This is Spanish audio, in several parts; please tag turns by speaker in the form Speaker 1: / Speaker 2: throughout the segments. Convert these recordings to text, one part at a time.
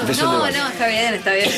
Speaker 1: No, está bien, está bien.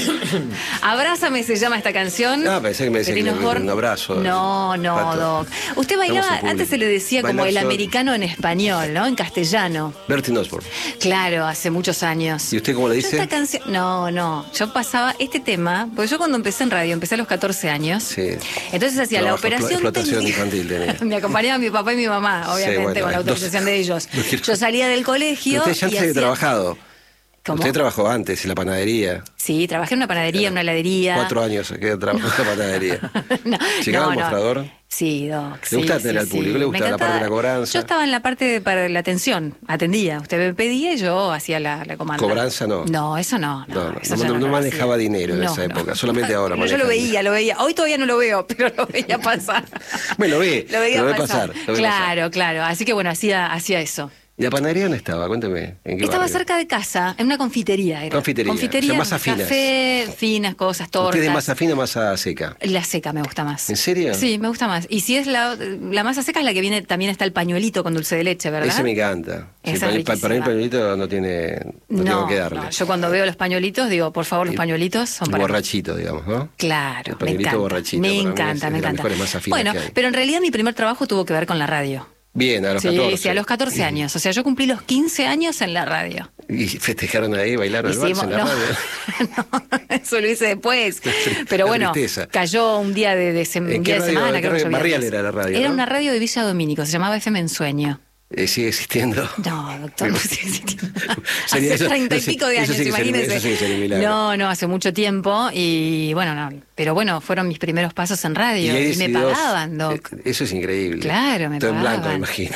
Speaker 1: Abrázame se llama esta canción.
Speaker 2: No, pensé que me decía que un abrazo.
Speaker 1: No, Doc. Usted bailaba, antes se le decía como el americano en español, ¿no? En castellano.
Speaker 2: Bertín Osborne.
Speaker 1: Claro, hace muchos años.
Speaker 2: ¿Y usted cómo le dice?
Speaker 1: Esta canción, no, yo pasaba este tema, porque yo cuando empecé en radio, empecé a los 14 años.
Speaker 2: Sí.
Speaker 1: Entonces hacía la operación
Speaker 2: explotación infantil tenía.
Speaker 1: Me acompañaba mi papá y mi mamá, obviamente, con la autorización de ellos. Yo salía del colegio.
Speaker 2: Usted ya antes había trabajado.
Speaker 1: ¿Cómo?
Speaker 2: Usted trabajó antes en la panadería.
Speaker 1: Sí, trabajé en una panadería, en una heladería.
Speaker 2: 4 años que trabajó en la panadería. ¿Llegaba al mostrador?
Speaker 1: Sí, Doc.
Speaker 2: ¿Le gustaba atender al público? ¿Le gustaba la parte de la cobranza?
Speaker 1: Yo estaba en la parte para la atención, atendía. Usted me pedía y yo hacía la comanda.
Speaker 2: ¿Cobranza no?
Speaker 1: No, eso no.
Speaker 2: No manejaba dinero en esa época, solamente ahora maneja.
Speaker 1: Yo lo veía. Hoy todavía no lo veo, pero lo veía pasar.
Speaker 2: Lo ve pasar.
Speaker 1: Claro. Así que bueno, hacía eso.
Speaker 2: ¿Y la panadería dónde estaba? Cuénteme. ¿En qué
Speaker 1: Estaba
Speaker 2: barrio?
Speaker 1: cerca de casa, en una confitería.
Speaker 2: Confitería. O sea, masa finas.
Speaker 1: Café, finas cosas, tortas.
Speaker 2: ¿Usted es masa fina o masa seca?
Speaker 1: La seca me gusta más.
Speaker 2: ¿En serio?
Speaker 1: Sí, me gusta más. Y si es la masa seca es la que viene, también está el pañuelito con dulce de leche, ¿verdad?
Speaker 2: Ese me encanta.
Speaker 1: Esa es
Speaker 2: para mí el pañuelito no tengo que darle.
Speaker 1: No, yo cuando veo los pañuelitos digo, por favor, los pañuelitos son para
Speaker 2: borrachito, digamos, ¿no?
Speaker 1: Claro,
Speaker 2: el pañuelito borrachito.
Speaker 1: Me encanta. Bueno, pero en realidad mi primer trabajo tuvo que ver con la radio.
Speaker 2: Bien, a los 14.
Speaker 1: Sí, a los 14 años. O sea, yo cumplí los 15 años en la radio.
Speaker 2: ¿Y festejaron ahí, bailaron el vals en la radio?
Speaker 1: No, eso lo hice después. Pero bueno, cayó un día de semana.
Speaker 2: Barrial era la radio,
Speaker 1: Era una radio de Villa Domínico, se llamaba FM Ensueño.
Speaker 2: ¿Sigue existiendo?
Speaker 1: No, doctor, no sigue existiendo. Hace 30 y pico de años, imagínese. No, hace mucho tiempo. Y bueno, pero bueno, fueron mis primeros pasos en radio. Y me pagaban, Doc.
Speaker 2: Eso es increíble.
Speaker 1: Claro, me
Speaker 2: todo
Speaker 1: pagaban.
Speaker 2: Todo en blanco, me imagino.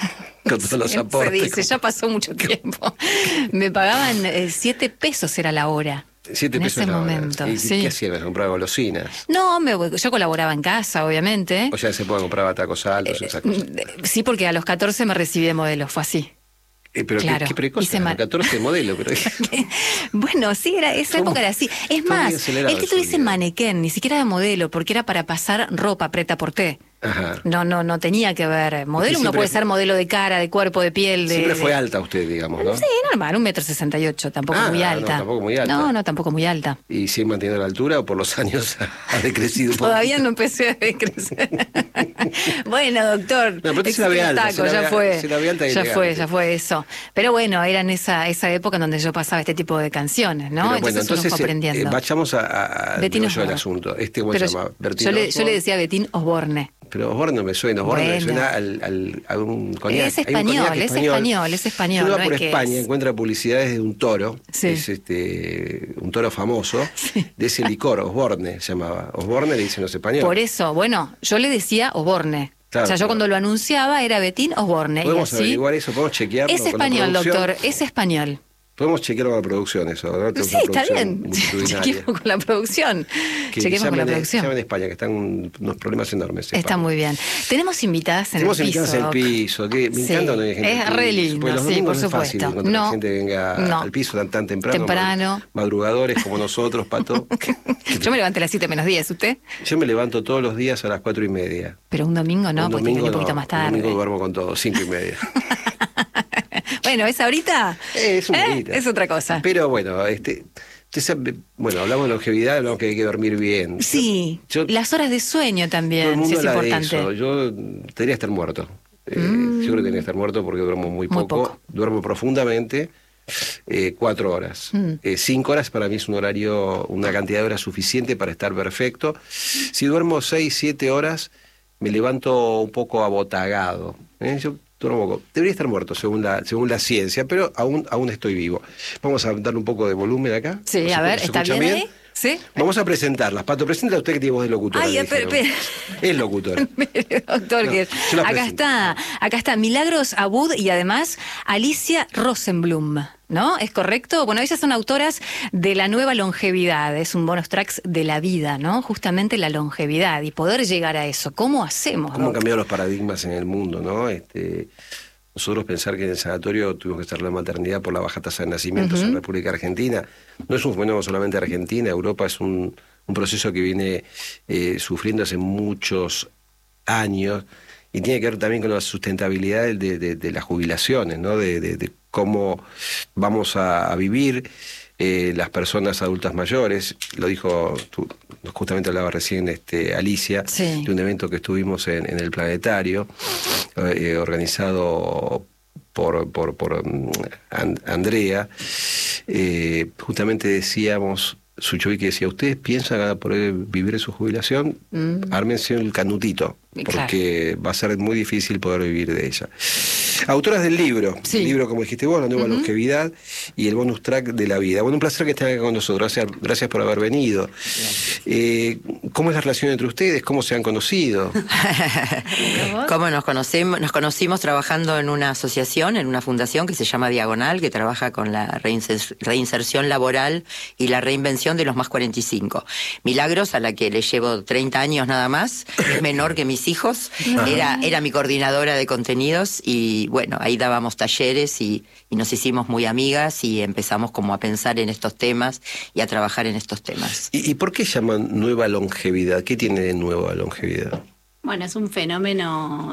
Speaker 2: Con todos los aportes.
Speaker 1: Se dice, ya pasó mucho tiempo. Me pagaban 7 pesos era la hora.
Speaker 2: 7 pesos
Speaker 1: en ese momento.
Speaker 2: ¿Y qué hacías? ¿Me compraba golosinas?
Speaker 1: No, yo colaboraba en casa, obviamente.
Speaker 2: O ya se puede comprar tacos altos, esas cosas.
Speaker 1: Sí, porque a los 14 me recibí de modelo, fue así.
Speaker 2: Pero claro, qué precoz, a los 14 modelo. Pero...
Speaker 1: Bueno, sí, esa época era así. Es más, el título dice manequén, ni siquiera de modelo, porque era para pasar ropa prêt-à-porter.
Speaker 2: Ajá.
Speaker 1: No tenía que ver. Modelo, uno puede ser modelo de cara, de cuerpo, de piel.
Speaker 2: Siempre fue alta usted, digamos, ¿no?
Speaker 1: Sí, normal, 1,68 m, tampoco muy alta.
Speaker 2: No, tampoco muy alta.
Speaker 1: No, tampoco muy alta.
Speaker 2: ¿Y sigue manteniendo la altura o por los años ha decrecido un poco?
Speaker 1: Todavía no empecé a decrecer. Bueno, doctor.
Speaker 2: No, pero se la ve alta.
Speaker 1: Ya fue eso. Pero bueno, era en esa época en donde yo pasaba este tipo de canciones, ¿no?
Speaker 2: Pero bueno, entonces
Speaker 1: uno fue aprendiendo.
Speaker 2: Vayamos al meollo del asunto. ¿Cómo se llama?
Speaker 1: Yo le decía Betín Osborne.
Speaker 2: Pero Osborne no me suena, me suena a un coñac.
Speaker 1: Es español.
Speaker 2: Si uno va por España, encuentra publicidades de un toro,
Speaker 1: sí.
Speaker 2: Es un toro famoso, de ese licor, Osborne se llamaba. Osborne le dicen los españoles.
Speaker 1: Por eso, bueno, yo le decía Osborne.
Speaker 2: Claro,
Speaker 1: o sea, yo cuando lo anunciaba era Betín Osborne.
Speaker 2: Podemos averiguar eso, podemos chequearlo.
Speaker 1: Es español, doctor, es español.
Speaker 2: Podemos chequearlo con la producción, eso, ¿no?
Speaker 1: Sí, está bien. Chequeemos con la producción.
Speaker 2: Llamen en España, que están unos problemas enormes.
Speaker 1: Está muy bien. Tenemos invitadas en el piso.
Speaker 2: Tenemos invitadas en el piso, que me encanta cuando hay gente.
Speaker 1: Es re lindo, sí, por supuesto.
Speaker 2: Es fácil encontrar que la gente venga al piso tan temprano. Madrugadores como nosotros, Pato.
Speaker 1: Yo me levanté a las 7 menos 10, ¿usted?
Speaker 2: Yo me levanto todos los días a las 4:30.
Speaker 1: Pero un domingo no, porque tiene un poquito más tarde.
Speaker 2: Un domingo duermo con todo, 5:30.
Speaker 1: Bueno, ¿es ahorita?
Speaker 2: Es una horita.
Speaker 1: Es otra cosa.
Speaker 2: Pero bueno, hablamos de longevidad, hablamos que hay que dormir bien.
Speaker 1: Sí, las horas de sueño también, sí es importante.
Speaker 2: De eso. Yo debería estar muerto. Yo creo que tenía que estar muerto porque duermo muy poco. Duermo profundamente, 4 horas. 5 horas para mí es un horario, una cantidad de horas suficiente para estar perfecto. Si duermo 6, 7 horas, me levanto un poco abotagado. Yo debería estar muerto según la ciencia, pero aún estoy vivo. Vamos a darle un poco de volumen acá.
Speaker 1: Sí, a ver, ¿está bien ahí? ¿Sí?
Speaker 2: Vamos a presentarlas. Pato, presenta usted que tiene voz de locutora.
Speaker 1: Ay, espera.
Speaker 2: Es locutora.
Speaker 1: Doctor, acá está Milagros Abud y además Alicia Rosenblum, ¿no? ¿Es correcto? Bueno, ellas son autoras de La Nueva Longevidad, es un bonus tracks de la vida, ¿no? Justamente la longevidad y poder llegar a eso. ¿Cómo hacemos?
Speaker 2: ¿Cómo han cambiado los paradigmas en el mundo, no? Nosotros pensar que en el sanatorio tuvimos que estar la maternidad por la baja tasa de nacimientos en República Argentina. No es un fenómeno solamente Argentina, Europa es un proceso que viene sufriendo hace muchos años y tiene que ver también con la sustentabilidad de las jubilaciones, ¿no? De cómo vamos a vivir las personas adultas mayores. Lo dijo, justamente hablaba recién Alicia,
Speaker 1: sí,
Speaker 2: de un evento que estuvimos en el Planetario, organizado por Andrea. Justamente decíamos, Suchovicki decía, ¿ustedes piensan poder vivir su jubilación? Ármense el canutito, porque va a ser muy difícil poder vivir de ella. Autoras del libro,
Speaker 1: sí,
Speaker 2: el libro, como dijiste vos, La Nueva Longevidad y el bonus track de la vida. Bueno, un placer que estén acá con nosotros, gracias por haber venido. ¿Cómo es la relación entre ustedes? ¿Cómo se han conocido?
Speaker 3: ¿Cómo nos conocemos? Nos conocimos trabajando en una asociación, en una fundación que se llama Diagonal, que trabaja con la reinserción laboral y la reinvención de los más 45. Milagros, a la que le llevo 30 años nada más, es menor que mis hijos, era mi coordinadora de contenidos y bueno, ahí dábamos talleres y nos hicimos muy amigas y empezamos como a pensar en estos temas y a trabajar en estos temas.
Speaker 2: ¿Y por qué llaman nueva longevidad? ¿Qué tiene de nueva longevidad?
Speaker 4: Bueno, es un fenómeno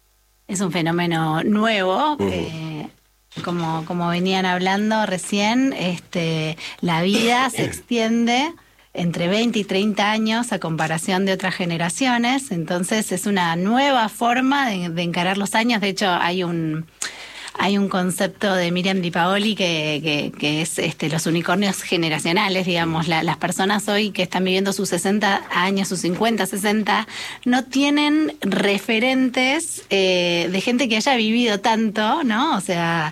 Speaker 4: nuevo. Como venían hablando recién, la vida se extiende entre 20 y 30 años a comparación de otras generaciones, entonces es una nueva forma de encarar los años. De hecho, hay un concepto de Miriam Di Paoli que es los unicornios generacionales, digamos. Las personas hoy que están viviendo sus 60 años, sus 50, 60, no tienen referentes de gente que haya vivido tanto, ¿no? O sea,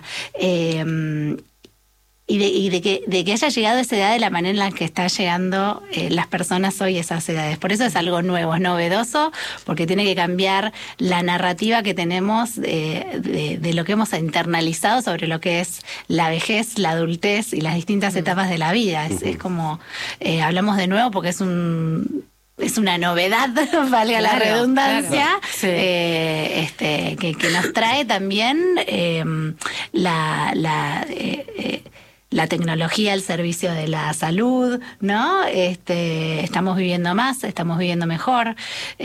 Speaker 4: y de que haya llegado a esa edad de la manera en la que está llegando las personas hoy a esas edades. Por eso es algo nuevo, es novedoso, porque tiene que cambiar la narrativa que tenemos de lo que hemos internalizado sobre lo que es la vejez, la adultez y las distintas etapas de la vida. Es como, hablamos de nuevo porque es una novedad, valga la redundancia,
Speaker 1: claro, sí,
Speaker 4: que nos trae también la tecnología al servicio de la salud, ¿no? Estamos viviendo más, estamos viviendo mejor,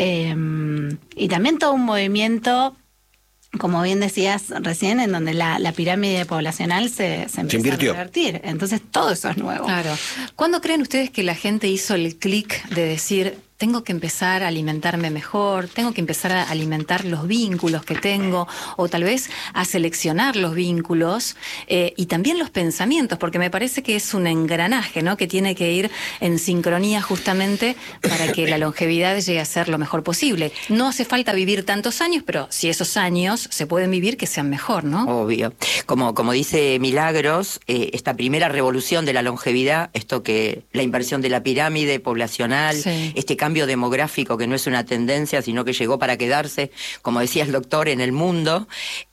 Speaker 4: y también todo un movimiento, como bien decías recién, en donde la pirámide poblacional se empieza a revertir. Entonces todo eso es nuevo.
Speaker 1: Claro. ¿Cuándo creen ustedes que la gente hizo el clic de decir, tengo que empezar a alimentarme mejor, tengo que empezar a alimentar los vínculos que tengo, o tal vez a seleccionar los vínculos y también los pensamientos, porque me parece que es un engranaje, ¿no?, que tiene que ir en sincronía justamente para que la longevidad llegue a ser lo mejor posible? No hace falta vivir tantos años, pero si esos años se pueden vivir, que sean mejor, ¿no?
Speaker 3: Obvio. Como dice Milagros, esta primera revolución de la longevidad, esto que la inversión de la pirámide poblacional,
Speaker 1: sí,
Speaker 3: cambio demográfico que no es una tendencia, sino que llegó para quedarse, como decía el doctor, en el mundo.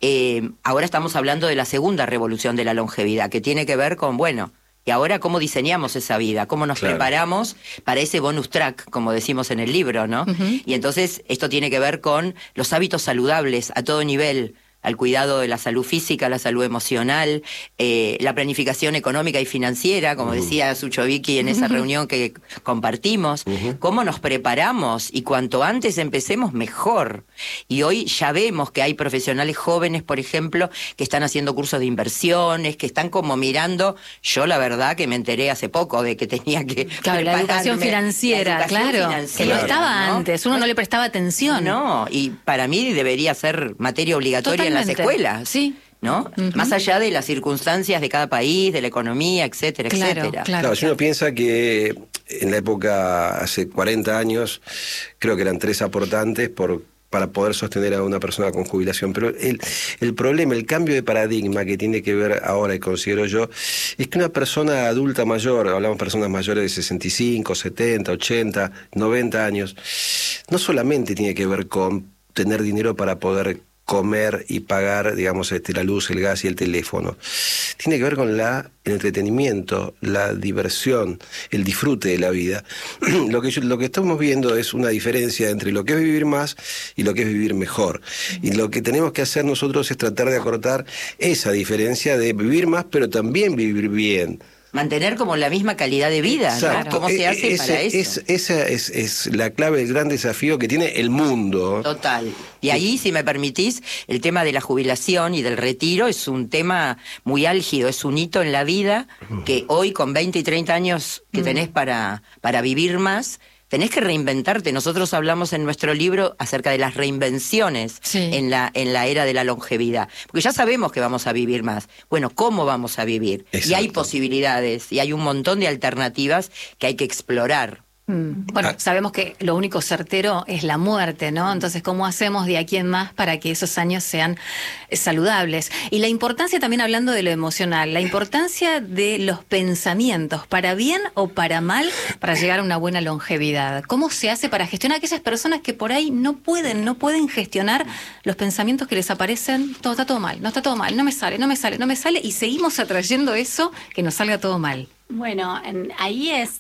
Speaker 3: Ahora estamos hablando de la segunda revolución de la longevidad, que tiene que ver con, bueno, y ahora cómo diseñamos esa vida, cómo nos preparamos para ese bonus track, como decimos en el libro, ¿no? Y entonces esto tiene que ver con los hábitos saludables a todo nivel, al cuidado de la salud física, la salud emocional, la planificación económica y financiera, como decía Suchovicki en esa reunión que compartimos, cómo nos preparamos, y cuanto antes empecemos, mejor. Y hoy ya vemos que hay profesionales jóvenes, por ejemplo, que están haciendo cursos de inversiones, que están como mirando. Yo la verdad que me enteré hace poco de que tenía que
Speaker 1: la educación financiera, que no estaba antes, uno no le prestaba atención.
Speaker 3: No, y para mí debería ser materia obligatoria en las escuelas,
Speaker 1: sí,
Speaker 3: ¿no? Más allá de las circunstancias de cada país, de la economía, etcétera, etcétera.
Speaker 2: Claro, si uno piensa que en la época, hace 40 años, creo que eran 3 aportantes para poder sostener a una persona con jubilación. Pero el problema, el cambio de paradigma que tiene que ver ahora, y considero yo, es que una persona adulta mayor, hablamos de personas mayores de 65, 70, 80, 90 años, no solamente tiene que ver con tener dinero para poder comer y pagar, digamos, la luz, el gas y el teléfono. Tiene que ver con el entretenimiento, la diversión, el disfrute de la vida. Lo que estamos viendo es una diferencia entre lo que es vivir más y lo que es vivir mejor. Y lo que tenemos que hacer nosotros es tratar de acortar esa diferencia de vivir más, pero también vivir bien.
Speaker 3: mantener como la misma calidad de vida, ¿no? ¿Cómo se hace para eso?
Speaker 2: Esa es la clave, el gran desafío que tiene el mundo.
Speaker 3: Total. Y ahí, si me permitís, el tema de la jubilación y del retiro es un tema muy álgido, es un hito en la vida que hoy con 20 y 30 años que tenés para vivir más, tenés que reinventarte. Nosotros hablamos en nuestro libro acerca de las reinvenciones en la era de la longevidad. Porque ya sabemos que vamos a vivir más. Bueno, ¿cómo vamos a vivir? Exacto. Y hay posibilidades, y hay un montón de alternativas que hay que explorar.
Speaker 1: Bueno, sabemos que lo único certero es la muerte, ¿no? Entonces, ¿cómo hacemos de aquí en más para que esos años sean saludables? Y la importancia, también hablando de lo emocional, la importancia de los pensamientos, para bien o para mal, para llegar a una buena longevidad. ¿Cómo se hace para gestionar a aquellas personas que por ahí no pueden gestionar los pensamientos que les aparecen? Todo está todo mal, no está todo mal, no me sale, y seguimos atrayendo eso, que nos salga todo mal.
Speaker 4: Bueno, ahí es...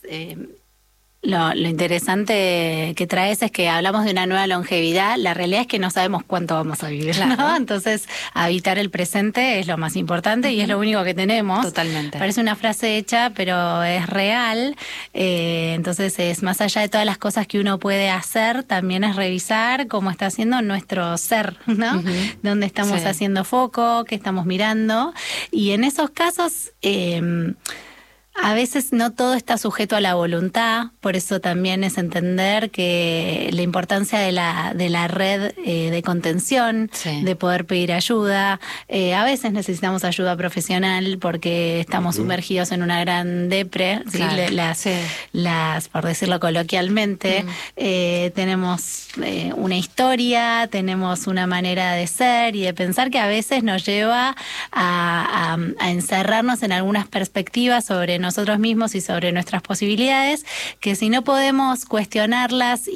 Speaker 4: Lo interesante que traes es que hablamos de una nueva longevidad. La realidad es que no sabemos cuánto vamos a vivir, ¿no? Entonces, habitar el presente es lo más importante y es lo único que tenemos.
Speaker 1: Totalmente.
Speaker 4: Parece una frase hecha, pero es real. Entonces, es más allá de todas las cosas que uno puede hacer, también es revisar cómo está haciendo nuestro ser, ¿no? Dónde estamos haciendo foco, qué estamos mirando. Y en esos casos... a veces no todo está sujeto a la voluntad, por eso también es entender que la importancia de la red de contención, de poder pedir ayuda. A veces necesitamos ayuda profesional porque estamos sumergidos en una gran depre, las por decirlo coloquialmente, tenemos una historia, tenemos una manera de ser y de pensar que a veces nos lleva a encerrarnos en algunas perspectivas sobre nosotros mismos y sobre nuestras posibilidades, que si no podemos cuestionarlas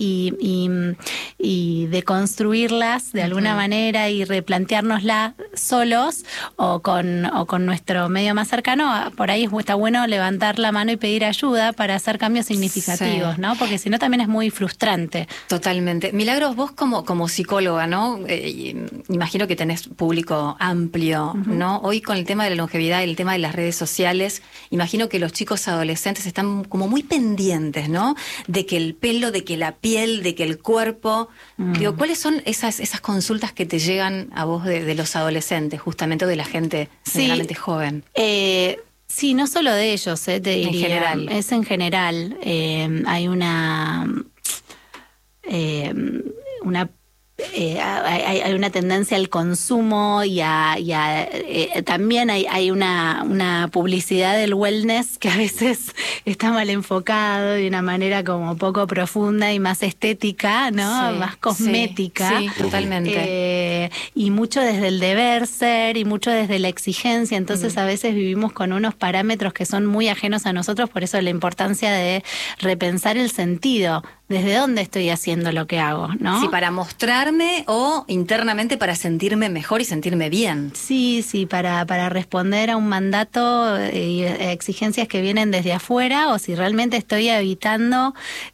Speaker 4: y deconstruirlas de alguna manera y replanteárnoslas solos o con nuestro medio más cercano, por ahí está bueno levantar la mano y pedir ayuda para hacer cambios significativos, ¿no? Porque si no también es muy frustrante.
Speaker 1: Totalmente. Milagros, vos como psicóloga, ¿no? Imagino que tenés público amplio, ¿no? Hoy con el tema de la longevidad y el tema de las redes sociales, imagino que los chicos adolescentes están como muy pendientes, ¿no? De que el pelo, de que la piel, de que el cuerpo. Digo, ¿cuáles son esas consultas que te llegan a vos de los adolescentes, justamente, o de la gente generalmente joven?
Speaker 4: Sí, no solo de ellos, te diría.
Speaker 1: En general.
Speaker 4: Es en general. Hay hay una tendencia al consumo y también hay una publicidad del wellness que a veces está mal enfocado de una manera como poco profunda y más estética, ¿no? Más cosmética.
Speaker 1: Sí, totalmente.
Speaker 4: Y mucho desde el deber ser y mucho desde la exigencia. Entonces a veces vivimos con unos parámetros que son muy ajenos a nosotros, por eso la importancia de repensar el sentido. ¿Desde dónde estoy haciendo lo que hago, no?
Speaker 1: Sí, para mostrarme o internamente para sentirme mejor y sentirme bien.
Speaker 4: Sí, para responder a un mandato y exigencias que vienen desde afuera, o si realmente estoy habitando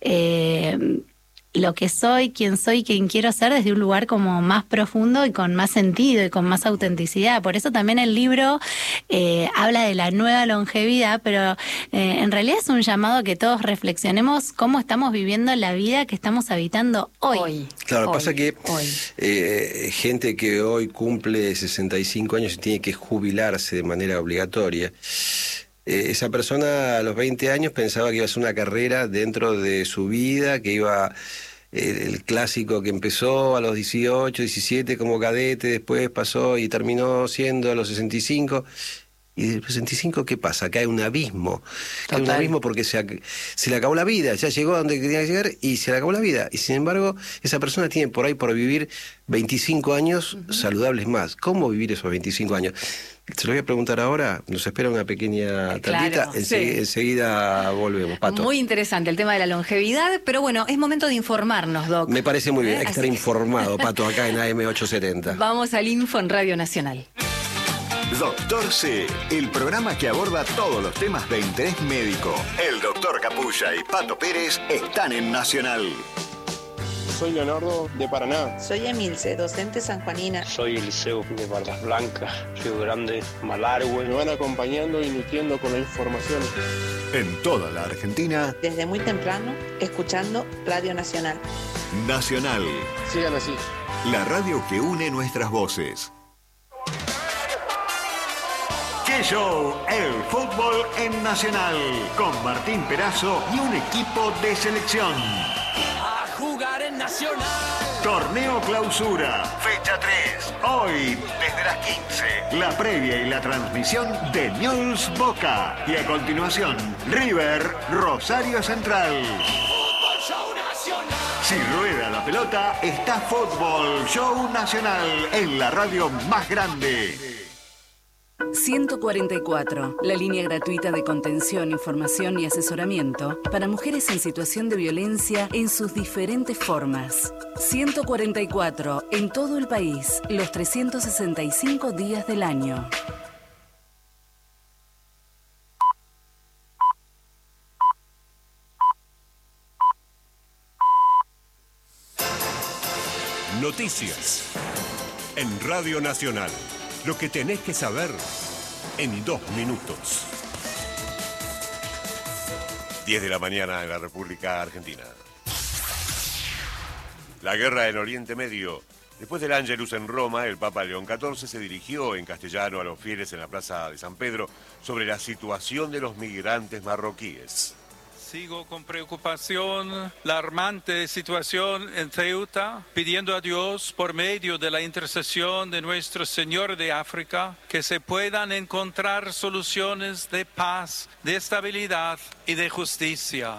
Speaker 4: lo que soy, quién quiero ser desde un lugar como más profundo y con más sentido y con más autenticidad. Por eso también el libro habla de la nueva longevidad, pero en realidad es un llamado a que todos reflexionemos cómo estamos viviendo la vida que estamos habitando hoy.
Speaker 2: Claro, pasa que gente que hoy cumple 65 años y tiene que jubilarse de manera obligatoria, esa persona a los 20 años pensaba que iba a hacer una carrera dentro de su vida, que iba el clásico que empezó a los 18, 17 como cadete, después pasó y terminó siendo a los 65. ¿Y de los 65 qué pasa? Cae un abismo. Cae un abismo porque se le acabó la vida, ya llegó a donde quería llegar y se le acabó la vida. Y sin embargo, esa persona tiene por ahí por vivir 25 años saludables más. ¿Cómo vivir esos 25 años? Se lo voy a preguntar ahora, nos espera una pequeña tardita, enseguida volvemos, Pato.
Speaker 1: Muy interesante el tema de la longevidad, pero bueno, es momento de informarnos, Doc.
Speaker 2: Me parece muy bien, hay que estar informado, Pato, acá en AM870.
Speaker 1: Vamos al Info en Radio Nacional.
Speaker 5: Doctor C, el programa que aborda todos los temas de interés médico. El doctor Capulla y Pato Pérez están en Nacional.
Speaker 6: Soy Leonardo de Paraná.
Speaker 7: Soy Emilce, docente sanjuanina.
Speaker 8: Soy Eliseo de Barras Blancas, Río Grande, Malargüe.
Speaker 6: Me van acompañando y nutriendo con la información.
Speaker 5: En toda la Argentina.
Speaker 7: Desde muy temprano, escuchando Radio Nacional.
Speaker 5: Nacional.
Speaker 6: Sigan así.
Speaker 5: La radio que une nuestras voces. ¡Qué show! El fútbol en Nacional. Con Martín Perazo y un equipo de selección.
Speaker 9: A jugar en Nacional.
Speaker 5: Torneo Clausura, fecha 3. Hoy, desde las 15. La previa y la transmisión de Newell's Boca. Y a continuación, River Rosario Central.
Speaker 9: Fútbol Show Nacional.
Speaker 5: Si rueda la pelota, está Fútbol Show Nacional en la radio más grande.
Speaker 10: 144, la línea gratuita de contención, información y asesoramiento para mujeres en situación de violencia en sus diferentes formas. 144, en todo el país, los 365 días del año.
Speaker 11: Noticias en Radio Nacional. Lo que tenés que saber en 2 minutos. 10 de la mañana en la República Argentina. La guerra en Oriente Medio. Después del Ángelus en Roma, el Papa León XIV se dirigió en castellano a los fieles en la Plaza de San Pedro sobre la situación de los migrantes marroquíes.
Speaker 12: Sigo con preocupación la alarmante situación en Ceuta, pidiendo a Dios, por medio de la intercesión de nuestro Señor de África, que se puedan encontrar soluciones de paz, de estabilidad y de justicia.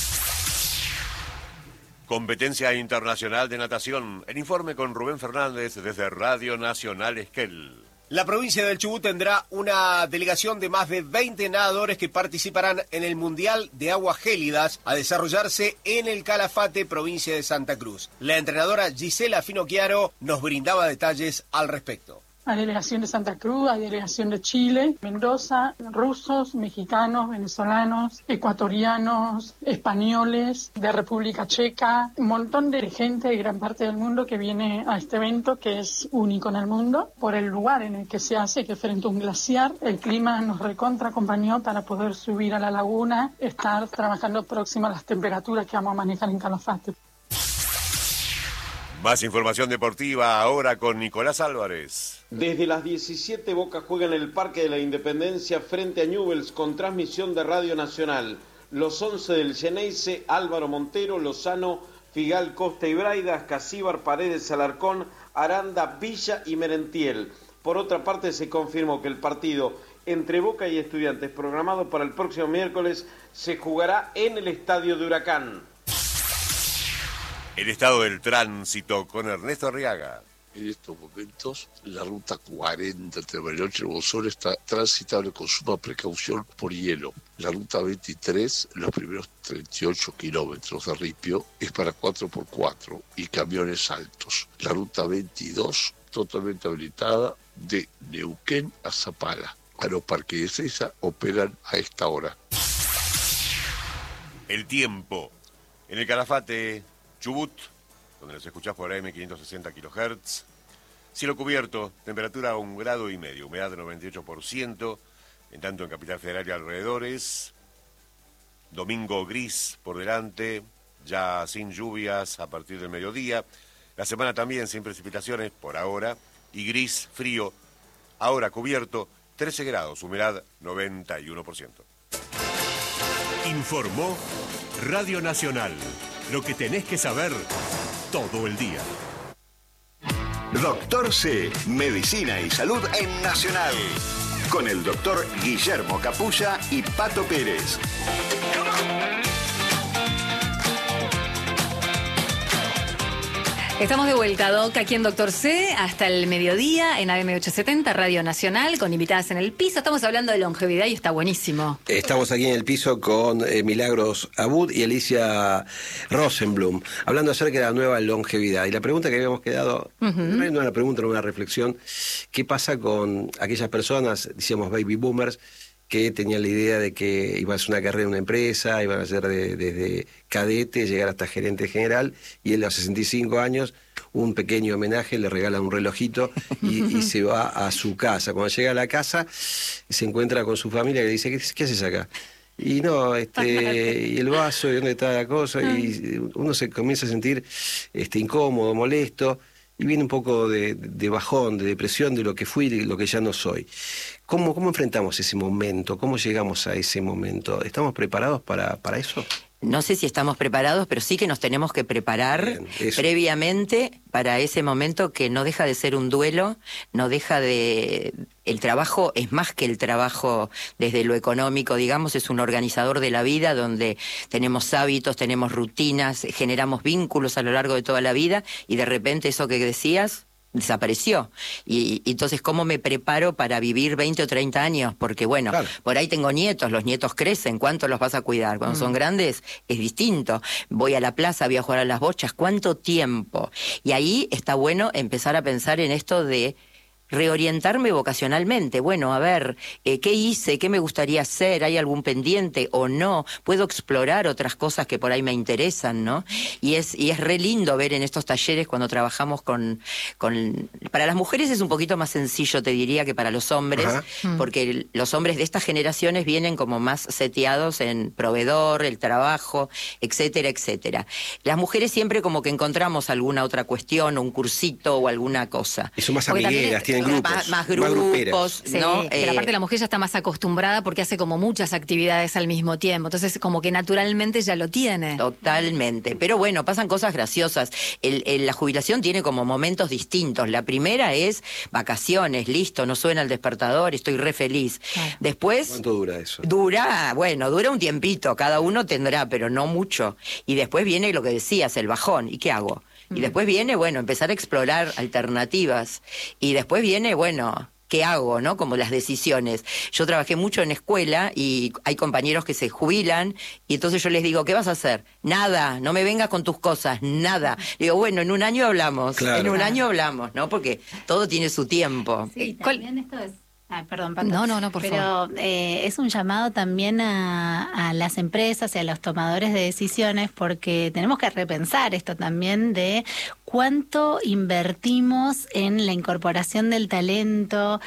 Speaker 11: Competencia internacional de natación. El informe con Rubén Fernández desde Radio Nacional Esquel.
Speaker 13: La provincia del Chubut tendrá una delegación de más de 20 nadadores que participarán en el Mundial de Aguas Gélidas a desarrollarse en el Calafate, provincia de Santa Cruz. La entrenadora Gisela Finocchiaro nos brindaba detalles al respecto.
Speaker 14: Hay delegación de Santa Cruz, hay delegación de Chile, Mendoza, rusos, mexicanos, venezolanos, ecuatorianos, españoles, de República Checa, un montón de gente de gran parte del mundo que viene a este evento que es único en el mundo, por el lugar en el que se hace, que es frente a un glaciar. El clima nos recontra acompañó para poder subir a la laguna, estar trabajando próximo a las temperaturas que vamos a manejar en Calafate.
Speaker 11: Más información deportiva ahora con Nicolás Álvarez.
Speaker 15: Desde las 17 Boca juega en el Parque de la Independencia frente a Newell's con transmisión de Radio Nacional. Los 11 del Xeneize, Álvaro Montero, Lozano, Figal, Costa y Braidas, Casíbar, Paredes, Alarcón, Aranda, Villa y Merentiel. Por otra parte, se confirmó que el partido entre Boca y Estudiantes, programado para el próximo miércoles, se jugará en el Estadio de Huracán.
Speaker 11: El estado del tránsito con Ernesto Arriaga.
Speaker 16: En estos momentos, la ruta 40 entre Bariloche y Bolsón está transitable con suma precaución por hielo. La ruta 23, los primeros 38 kilómetros de ripio, es para 4x4 y camiones altos. La ruta 22, totalmente habilitada, de Neuquén a Zapala. Aeroparque y Ezeiza operan a esta hora.
Speaker 11: El tiempo. En el Calafate, Chubut, donde nos escuchás por AM 560 kHz. Cielo cubierto, temperatura 1,5 grados, humedad de 98%, en tanto en Capital Federal y alrededores. Domingo gris por delante, ya sin lluvias a partir del mediodía. La semana también sin precipitaciones por ahora, y gris, frío, ahora cubierto, 13 grados, humedad 91%. Informó Radio Nacional. Lo que tenés que saber todo el día.
Speaker 5: Doctor C, Medicina y Salud en Nacional. Con el doctor Guillermo Capulla y Pato Pérez.
Speaker 1: Estamos de vuelta, Doc, aquí en Doctor C, hasta el mediodía en AM870, Radio Nacional, con invitadas en el piso. Estamos hablando de longevidad y está buenísimo.
Speaker 2: Estamos aquí en el piso con Milagros Abud y Alicia Rosenblum, hablando acerca de la nueva longevidad. Y la pregunta que habíamos quedado, no es una pregunta, no una reflexión, ¿qué pasa con aquellas personas, decíamos baby boomers, que tenían la idea de que iban a hacer una carrera en una empresa, iban a ser desde cadete, llegar hasta gerente general, y él a los 65 años, un pequeño homenaje, le regala un relojito y se va a su casa. Cuando llega a la casa, se encuentra con su familia que le dice, ¿qué haces acá? Y no, y el vaso, y dónde está la cosa, y uno se comienza a sentir incómodo, molesto, y viene un poco de bajón, de depresión de lo que fui y de lo que ya no soy. ¿Cómo enfrentamos ese momento? ¿Cómo llegamos a ese momento? ¿Estamos preparados para eso?
Speaker 3: No sé si estamos preparados, pero sí que nos tenemos que preparar previamente para ese momento que no deja de ser un duelo, no deja de... El trabajo es más que el trabajo desde lo económico, digamos, es un organizador de la vida donde tenemos hábitos, tenemos rutinas, generamos vínculos a lo largo de toda la vida y de repente eso que decías desapareció. Y entonces, ¿cómo me preparo para vivir 20 o 30 años? Porque, bueno, claro, por ahí tengo nietos, los nietos crecen, ¿cuánto los vas a cuidar? Cuando son grandes es distinto. Voy a la plaza, voy a jugar a las bochas, ¿cuánto tiempo? Y ahí está bueno empezar a pensar en esto de reorientarme vocacionalmente. Bueno, a ver, ¿qué hice? ¿Qué me gustaría hacer? ¿Hay algún pendiente o no? ¿Puedo explorar otras cosas que por ahí me interesan, no? Y es re lindo ver en estos talleres cuando trabajamos con... Para las mujeres es un poquito más sencillo, te diría, que para los hombres, porque los hombres de estas generaciones vienen como más seteados en proveedor, el trabajo, etcétera, etcétera. Las mujeres siempre como que encontramos alguna otra cuestión, un cursito o alguna cosa.
Speaker 2: Y son más amigueras, tienen grupos,
Speaker 3: más grupos,
Speaker 1: sí,
Speaker 3: ¿no?
Speaker 1: Pero aparte la mujer ya está más acostumbrada porque hace como muchas actividades al mismo tiempo, entonces como que naturalmente ya lo tiene.
Speaker 3: Totalmente, pero bueno, pasan cosas graciosas. La jubilación tiene como momentos distintos. La primera es vacaciones, listo, no suena el despertador, estoy re feliz. Claro. Después...
Speaker 2: ¿Cuánto dura eso?
Speaker 3: Dura un tiempito, cada uno tendrá, pero no mucho. Y después viene lo que decías, el bajón. ¿Y qué hago? Y después viene, bueno, empezar a explorar alternativas. Y después viene, bueno, ¿qué hago, no? Como las decisiones. Yo trabajé mucho en escuela y hay compañeros que se jubilan y entonces yo les digo, ¿qué vas a hacer? Nada, no me vengas con tus cosas, nada. Digo, bueno, en un año hablamos,
Speaker 2: claro,
Speaker 3: en un año hablamos, ¿no? Porque todo tiene su tiempo.
Speaker 4: Sí, también esto es... perdón, Pato.
Speaker 1: No, por favor.
Speaker 4: Pero es un llamado también a las empresas y a los tomadores de decisiones, porque tenemos que repensar esto también de cuánto invertimos en la incorporación del talento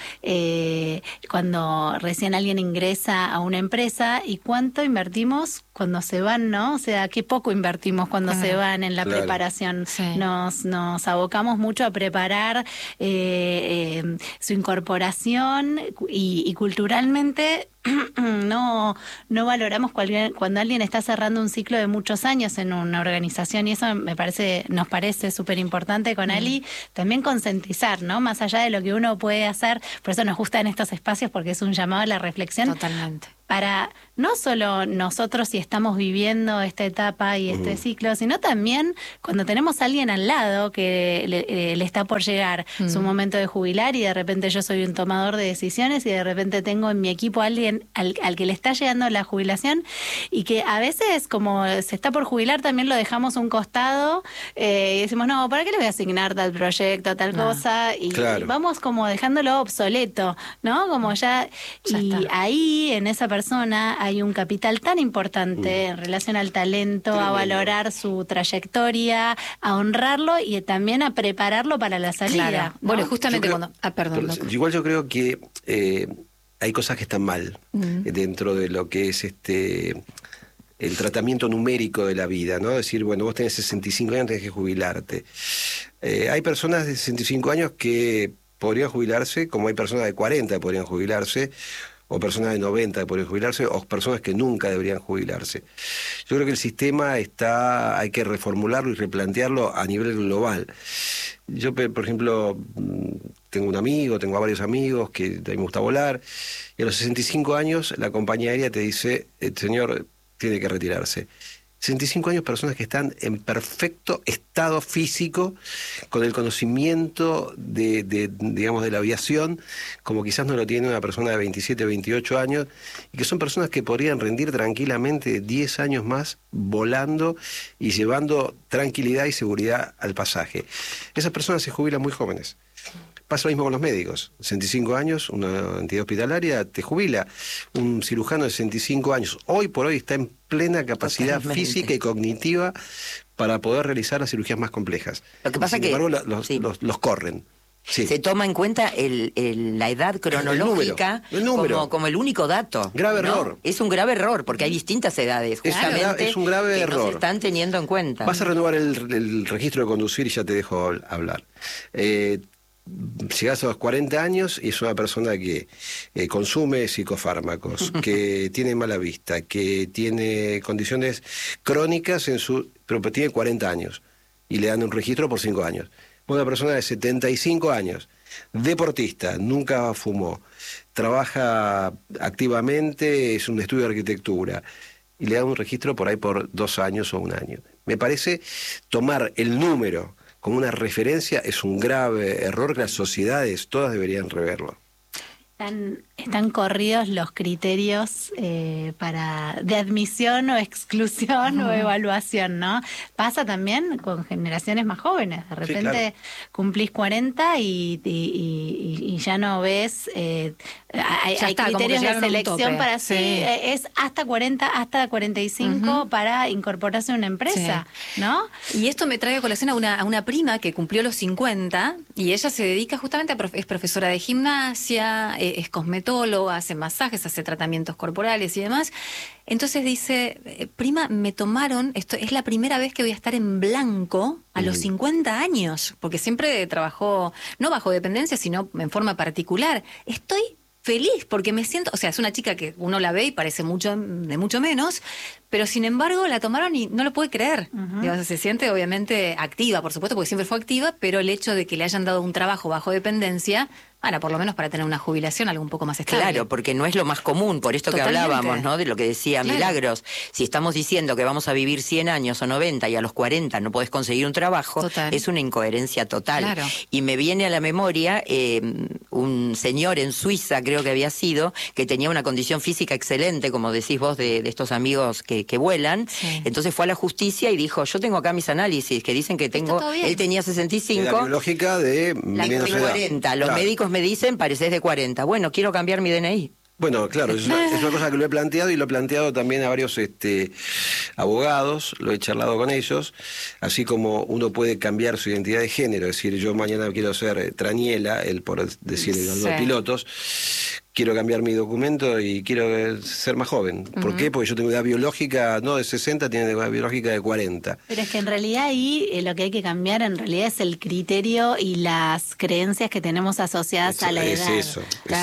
Speaker 4: cuando recién alguien ingresa a una empresa y cuánto invertimos cuando se van, ¿no? O sea, qué poco invertimos cuando se van en la preparación. Sí. Nos abocamos mucho a preparar su incorporación y culturalmente no valoramos cuando alguien está cerrando un ciclo de muchos años en una organización, y eso nos parece súper importante con Ali, también concientizar, ¿no? Más allá de lo que uno puede hacer, por eso nos gustan estos espacios, porque es un llamado a la reflexión.
Speaker 1: Totalmente.
Speaker 4: Para no solo nosotros si estamos viviendo esta etapa y este ciclo, sino también cuando tenemos a alguien al lado que le está por llegar su momento de jubilar y de repente yo soy un tomador de decisiones y de repente tengo en mi equipo a alguien al que le está llegando la jubilación y que a veces como se está por jubilar también lo dejamos a un costado y decimos, no, ¿para qué le voy a asignar tal proyecto, tal cosa? Y vamos como dejándolo obsoleto, ¿no? Como ya y está. Ahí en esa persona hay un capital tan importante en relación al talento, a valorar su trayectoria, a honrarlo y también a prepararlo para la salida.
Speaker 1: Claro. ¿No? Bueno, justamente cuando... perdón.
Speaker 2: Igual yo creo que hay cosas que están mal dentro de lo que es el tratamiento numérico de la vida, ¿no? Decir, bueno, vos tenés 65 años, tenés que jubilarte. Hay personas de 65 años que podrían jubilarse, como hay personas de 40 que podrían jubilarse, o personas de 90 que podrían jubilarse, o personas que nunca deberían jubilarse. Yo creo que el sistema hay que reformularlo y replantearlo a nivel global. Yo, por ejemplo, tengo a varios amigos que a mí me gusta volar, y a los 65 años la compañía aérea te dice, el señor tiene que retirarse. 65 años, personas que están en perfecto estado físico, con el conocimiento digamos, de la aviación, como quizás no lo tiene una persona de 27, 28 años, y que son personas que podrían rendir tranquilamente 10 años más volando y llevando tranquilidad y seguridad al pasaje. Esas personas se jubilan muy jóvenes. Pasa lo mismo con los médicos. 65 años, una entidad hospitalaria te jubila. Un cirujano de 65 años, hoy por hoy está en plena capacidad
Speaker 3: Totalmente.
Speaker 2: física y cognitiva para poder realizar las cirugías más complejas.
Speaker 3: Lo que pasa
Speaker 2: Sin
Speaker 3: que
Speaker 2: embargo, los corren. Sí.
Speaker 3: Se toma en cuenta la edad cronológica
Speaker 2: el número.
Speaker 3: Como el único dato.
Speaker 2: Grave
Speaker 3: ¿no?
Speaker 2: error.
Speaker 3: Es un grave error, porque hay distintas edades, justamente,
Speaker 2: es un grave
Speaker 3: que
Speaker 2: error.
Speaker 3: no se están teniendo en cuenta.
Speaker 2: Vas a renovar el registro de conducir y ya te dejo hablar. Llegás a los 40 años y es una persona que consume psicofármacos, que tiene mala vista, que tiene condiciones crónicas pero tiene 40 años y le dan un registro por 5 años. Una persona de 75 años, deportista, nunca fumó, trabaja activamente, es un estudio de arquitectura y le dan un registro por ahí por 2 años o 1 año. Me parece tomar el número como una referencia es un grave error que las sociedades todas deberían reverlo.
Speaker 4: Están corridos los criterios de admisión o exclusión o evaluación, ¿no? Pasa también con generaciones más jóvenes. De repente
Speaker 2: claro.
Speaker 4: Cumplís 40 y ya no ves... hay criterios de selección para es hasta 40, hasta 45 para incorporarse a una empresa, ¿no?
Speaker 1: Y esto me trae a colación a una prima que cumplió los 50 y ella se dedica justamente es profesora de gimnasia, es cosmetóloga, hace masajes, hace tratamientos corporales y demás. Entonces dice, prima, me tomaron, esto es la primera vez que voy a estar en blanco a los 50 años, porque siempre trabajó, no bajo dependencia, sino en forma particular. Estoy feliz porque me siento, o sea, es una chica que uno la ve y parece mucho menos, pero sin embargo la tomaron y no lo puede creer. Digamos, se siente obviamente activa, por supuesto, porque siempre fue activa, pero el hecho de que le hayan dado un trabajo bajo dependencia, por lo menos para tener una jubilación algo un poco más estable.
Speaker 3: Claro, porque no es lo más común, por esto
Speaker 1: Totalmente.
Speaker 3: que hablábamos, ¿no? De lo que decía Milagros. Si estamos diciendo que vamos a vivir 100 años o 90 y a los 40 no podés conseguir un trabajo, es una incoherencia total.
Speaker 1: Claro.
Speaker 3: Y me viene a la memoria un señor en Suiza, creo que había sido, que tenía una condición física excelente, como decís vos, de estos amigos que vuelan. Sí. Entonces fue a la justicia y dijo, yo tengo acá mis análisis que dicen que tengo... Él tenía 65.
Speaker 2: La biológica de menos edad.
Speaker 3: 40. Los médicos me dicen, pareces de 40. Bueno, quiero cambiar mi DNI.
Speaker 2: Bueno, claro, es una cosa que lo he planteado y lo he planteado también a varios abogados, lo he charlado con ellos, así como uno puede cambiar su identidad de género, es decir, yo mañana quiero ser Traniela, por decir los dos pilotos, quiero cambiar mi documento y quiero ser más joven. ¿Por qué? Porque yo tengo edad biológica no de 60, tiene edad biológica de 40.
Speaker 4: Pero es que en realidad ahí lo que hay que cambiar en realidad es el criterio y las creencias que tenemos asociadas a la edad.
Speaker 2: Es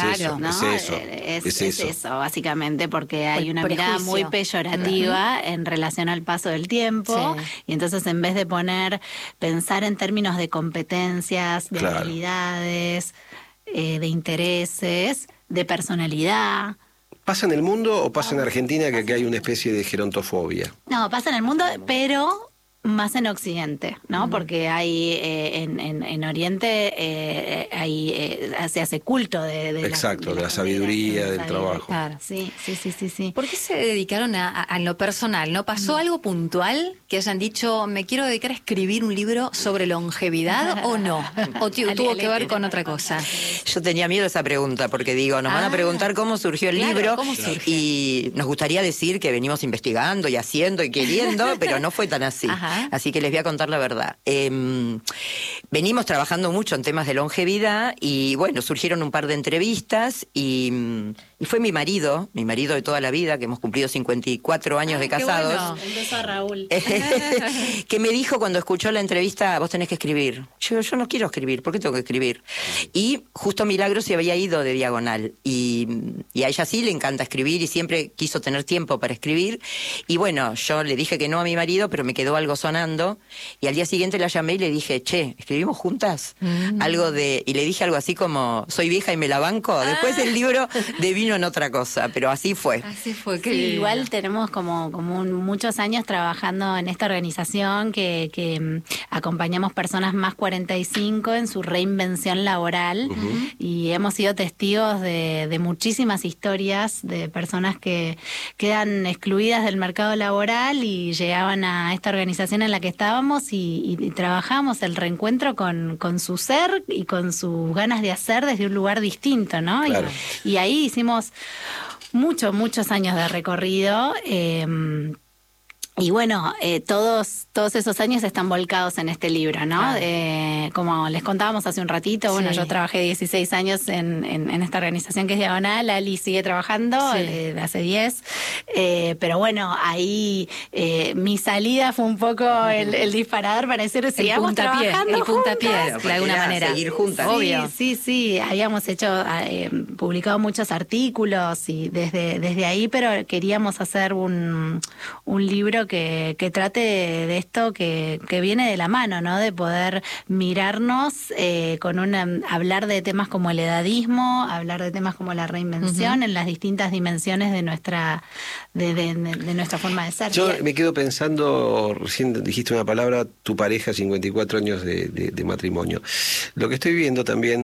Speaker 4: eso, básicamente, porque hay una mirada muy peyorativa en relación al paso del tiempo, y entonces en vez de pensar en términos de competencias, de habilidades, de intereses, de personalidad.
Speaker 2: ¿Pasa en el mundo o pasa en Argentina que hay una especie de gerontofobia?
Speaker 4: No, pasa en el mundo, pero más en Occidente, ¿no? Porque hay en Oriente se hace culto de
Speaker 2: la sabiduría, del trabajo.
Speaker 4: Claro, sí.
Speaker 1: ¿Por qué se dedicaron a lo personal? ¿No pasó algo puntual que hayan dicho, me quiero dedicar a escribir un libro sobre longevidad o no? ¿O tuvo que ver con otra cosa?
Speaker 3: Yo tenía miedo a esa pregunta porque digo, nos van a preguntar cómo surgió el libro y nos gustaría decir que venimos investigando y haciendo y queriendo, pero no fue tan así. Así que les voy a contar la verdad. Venimos trabajando mucho en temas de longevidad y bueno, surgieron un par de entrevistas y fue mi marido de toda la vida, que hemos cumplido 54 años de casados.
Speaker 4: Qué bueno. Un beso a Raúl.
Speaker 3: Que me dijo cuando escuchó la entrevista, vos tenés que escribir. Yo no quiero escribir, ¿por qué tengo que escribir? Y justo Milagros se había ido de Diagonal y a ella sí le encanta escribir y siempre quiso tener tiempo para escribir. Y bueno, yo le dije que no a mi marido, pero me quedó algo sonando y al día siguiente la llamé y le dije, ¿escribimos juntas? Y le dije algo así como, soy vieja y me la banco. Después el libro devino vino en otra cosa, pero así fue.
Speaker 1: Así fue.
Speaker 4: Sí, igual tenemos como muchos años trabajando en esta organización que acompañamos personas más 45 en su reinvención laboral y hemos sido testigos de muchísimas historias de personas que quedan excluidas del mercado laboral y llegaban a esta organización en la que estábamos y trabajamos el reencuentro con su ser y con sus ganas de hacer desde un lugar distinto, ¿no?
Speaker 2: Claro.
Speaker 4: Y ahí hicimos muchos años de recorrido. Y bueno, todos esos años están volcados en este libro, ¿no? Claro. Como les contábamos hace un ratito, bueno, yo trabajé 16 años en esta organización que es Diagonal, Ali sigue trabajando, hace 10, pero bueno, ahí mi salida fue un poco el disparador para decir, sigamos trabajando
Speaker 1: puntapié, de alguna manera.
Speaker 3: Seguir juntas.
Speaker 4: Obvio. Sí, habíamos publicado muchos artículos y desde ahí, pero queríamos hacer un libro que trate de esto que viene de la mano, ¿no? De poder mirarnos hablar de temas como el edadismo, hablar de temas como la reinvención en las distintas dimensiones de nuestra forma de ser.
Speaker 2: Yo me quedo pensando, recién dijiste una palabra, tu pareja, 54 años de matrimonio. Lo que estoy viendo también